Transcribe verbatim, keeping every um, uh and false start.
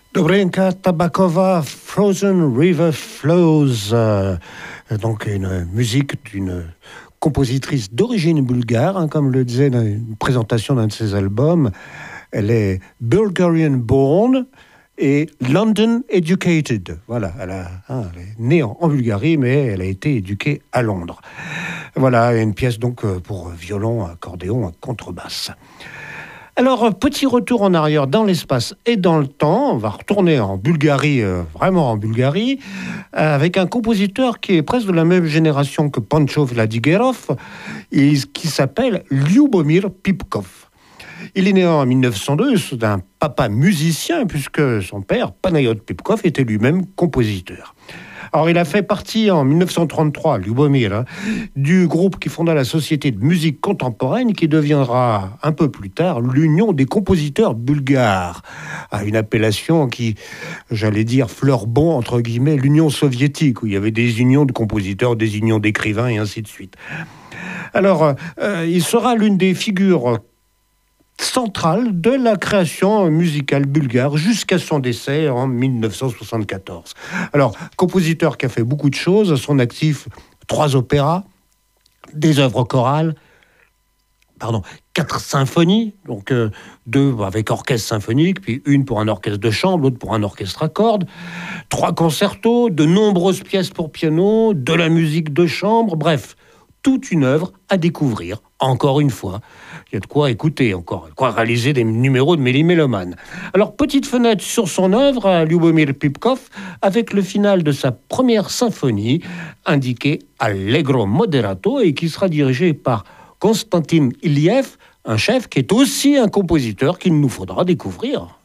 Dobrinka Tabakova, Frozen River Flows, euh, donc une musique d'une compositrice d'origine bulgare, hein, comme le disait dans une présentation d'un de ses albums. Elle est Bulgarian born et London educated. Voilà, elle, a, hein, elle est née en, en Bulgarie, mais elle a été éduquée à Londres. Voilà, une pièce donc pour violon, accordéon, contrebasse. Alors, petit retour en arrière dans l'espace et dans le temps. On va retourner en Bulgarie, euh, vraiment en Bulgarie, euh, avec un compositeur qui est presque de la même génération que Pancho Vladigerov, et qui s'appelle Lyubomir Pipkov. Il est né en mille neuf cent deux d'un papa musicien, puisque son père, Panayot Pipkov, était lui-même compositeur. Alors, il a fait partie en mille neuf cent trente-trois, Lyubomir, hein, du groupe qui fonda la Société de musique contemporaine, qui deviendra un peu plus tard l'Union des compositeurs bulgares, à une appellation qui, j'allais dire, fleure bon, entre guillemets, l'Union soviétique, où il y avait des unions de compositeurs, des unions d'écrivains, et ainsi de suite. Alors, euh, il sera l'une des figures centrale de la création musicale bulgare jusqu'à son décès en mille neuf cent soixante-quatorze. Alors, compositeur qui a fait beaucoup de choses, à son actif, trois opéras, des œuvres chorales, pardon, quatre symphonies, donc euh, deux avec orchestre symphonique, puis une pour un orchestre de chambre, l'autre pour un orchestre à cordes, trois concertos, de nombreuses pièces pour piano, de la musique de chambre, bref, toute une œuvre à découvrir, encore une fois. Il y a de quoi écouter encore, de quoi réaliser des numéros de Méli-Mélomanes. Alors, petite fenêtre sur son œuvre, à Lyubomir Pipkov, avec le final de sa première symphonie, indiqué Allegro Moderato, et qui sera dirigé par Konstantin Iliev, un chef qui est aussi un compositeur qu'il nous faudra découvrir.